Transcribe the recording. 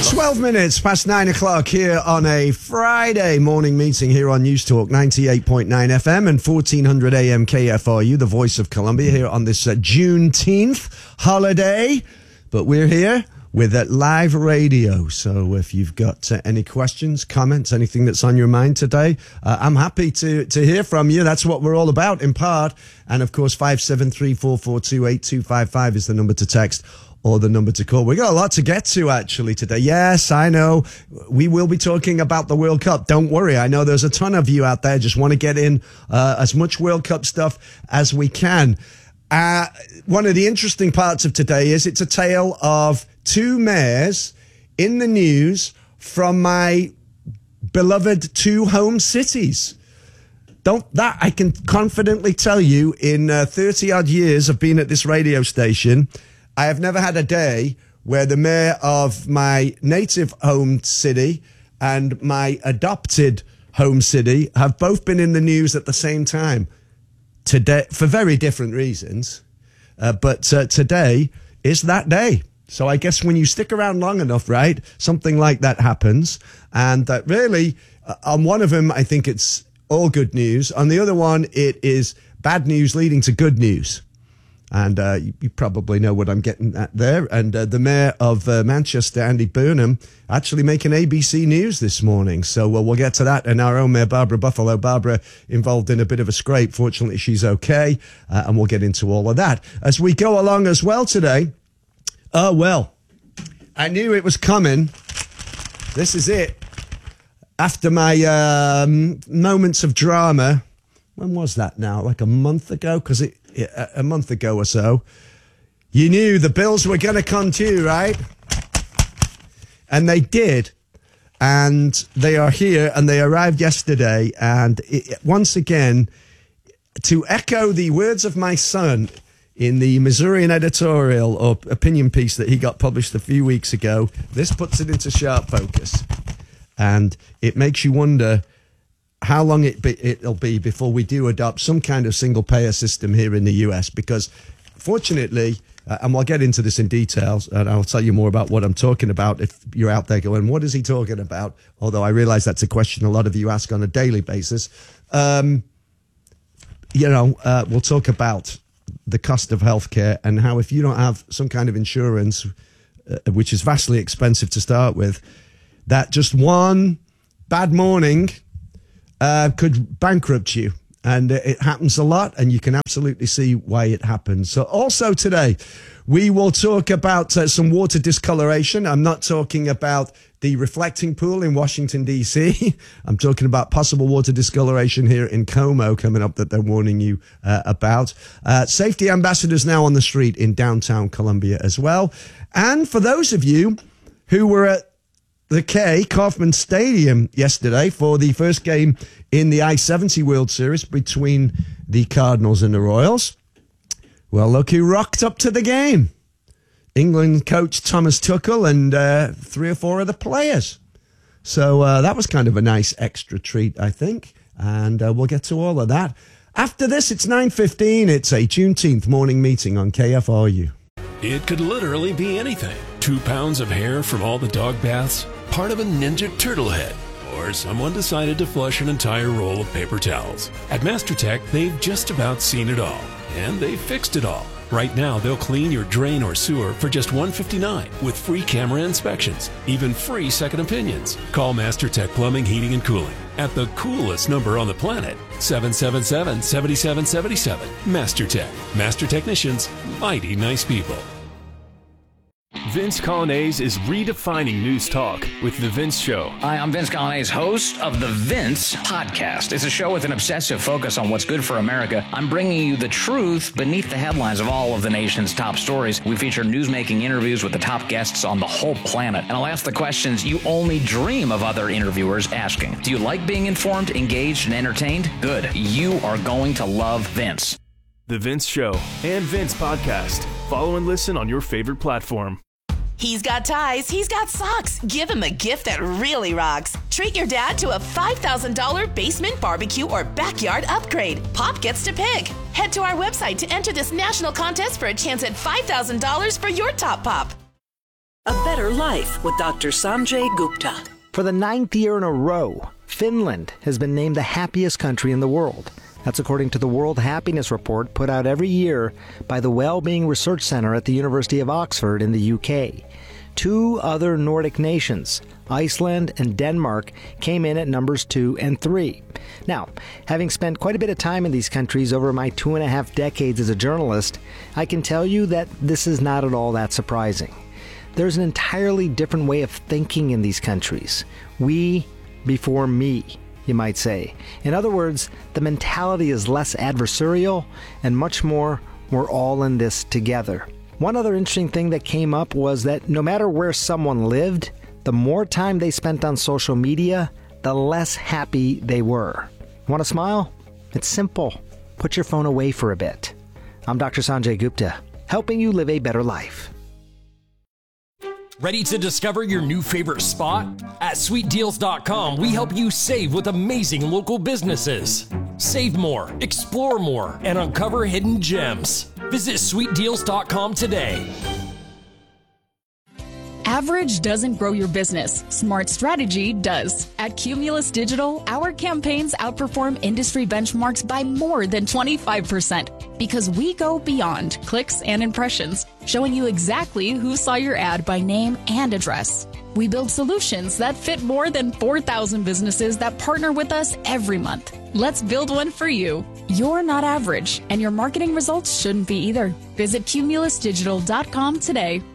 12 minutes past 9 o'clock here on a Friday morning meeting here on News Talk 98.9 FM and 1400 AM KFRU, the voice of Columbia, here on this Juneteenth holiday. But we're here with live radio. So if you've got any questions, comments, anything that's on your mind today, I'm happy to hear from you. That's what we're all about in part. And of course, 573-442-8255 is the number to text or the number to call. We got a lot to get to actually today. Yes, I know we will be talking about the World Cup. Don't worry. I know there's a ton of you out there just want to get in as much World Cup stuff as we can. One of the interesting parts of today is it's a tale of two mayors in the news from my beloved two home cities. That I can confidently tell you, in 30 odd years of being at this radio station, I have never had a day where the mayor of my native home city and my adopted home city have both been in the news at the same time today for very different reasons. But today is that day. So I guess when you stick around long enough, right, something like that happens. And really, on one of them, I think it's all good news. On the other one, it is bad news leading to good news. And you probably know what I'm getting at there. And the mayor of Manchester, Andy Burnham, actually making ABC News this morning. So we'll get to that. And our own mayor, Barbara Buffalo. Barbara involved in a bit of a scrape. Fortunately, she's okay. And we'll get into all of that. As we go along as well today, I knew it was coming. This is it. After my moments of drama, when was that now? Like a month ago? Because a month ago or so, you knew the bills were going to come due, right? And they did. And they are here, and they arrived yesterday. And once again, to echo the words of my son in the Missourian editorial or opinion piece that he got published a few weeks ago, this puts it into sharp focus. And it makes you wonder how long it'll be before we do adopt some kind of single-payer system here in the US, because fortunately, and we'll get into this in details, and I'll tell you more about what I'm talking about if you're out there going, what is he talking about? Although I realize that's a question a lot of you ask on a daily basis. We'll talk about the cost of healthcare and how if you don't have some kind of insurance, which is vastly expensive to start with, that just one bad morning could bankrupt you. And it happens a lot, and you can absolutely see why it happens. So also today, we will talk about some water discoloration. I'm not talking about the reflecting pool in Washington, D.C. I'm talking about possible water discoloration here in Como coming up that they're warning you about. Safety ambassadors now on the street in downtown Columbia as well. And for those of you who were at the Kauffman Stadium yesterday for the first game in the I-70 World Series between the Cardinals and the Royals, well, look who rocked up to the game. England coach Thomas Tuchel and 3 or 4 of the players. So that was kind of a nice extra treat, I think. And we'll get to all of that. After this, it's 9:15. It's a Juneteenth morning meeting on KFRU. It could literally be anything. 2 pounds of hair from all the dog baths, part of a Ninja Turtle head, or someone decided to flush an entire roll of paper towels. At MasterTech, they've just about seen it all, and they've fixed it all. Right now, they'll clean your drain or sewer for just $159 with free camera inspections, even free second opinions. Call MasterTech Plumbing, Heating, and Cooling at the coolest number on the planet, 777-7777. MasterTech. Master technicians, mighty nice people. Vince Colonnese is redefining news talk with The Vince Show. Hi, I'm Vince Colonnese, host of The Vince Podcast. It's a show with an obsessive focus on what's good for America. I'm bringing you the truth beneath the headlines of all of the nation's top stories. We feature news-making interviews with the top guests on the whole planet. And I'll ask the questions you only dream of other interviewers asking. Do you like being informed, engaged, and entertained? Good. You are going to love Vince. The Vince Show and Vince Podcast. Follow and listen on your favorite platform. He's got ties, he's got socks. Give him a gift that really rocks. Treat your dad to a $5,000 basement barbecue or backyard upgrade. Pop gets to pick. Head to our website to enter this national contest for a chance at $5,000 for your top pop. A better life with Dr. Sanjay Gupta. For the 9th year in a row, Finland has been named the happiest country in the world. That's according to the World Happiness Report put out every year by the Wellbeing Research Centre at the University of Oxford in the UK. 2 other Nordic nations, Iceland and Denmark, came in at numbers 2 and 3. Now, having spent quite a bit of time in these countries over my 2.5 decades as a journalist, I can tell you that this is not at all that surprising. There's an entirely different way of thinking in these countries. We before me, you might say. In other words, the mentality is less adversarial and much more, we're all in this together. One other interesting thing that came up was that no matter where someone lived, the more time they spent on social media, the less happy they were. Want to smile? It's simple. Put your phone away for a bit. I'm Dr. Sanjay Gupta, helping you live a better life. Ready to discover your new favorite spot? At sweetdeals.com, we help you save with amazing local businesses. Save more, explore more, and uncover hidden gems. Visit sweetdeals.com today. Average doesn't grow your business. Smart strategy does. At Cumulus Digital, our campaigns outperform industry benchmarks by more than 25% because we go beyond clicks and impressions, showing you exactly who saw your ad by name and address. We build solutions that fit more than 4,000 businesses that partner with us every month. Let's build one for you. You're not average, and your marketing results shouldn't be either. Visit cumulusdigital.com today.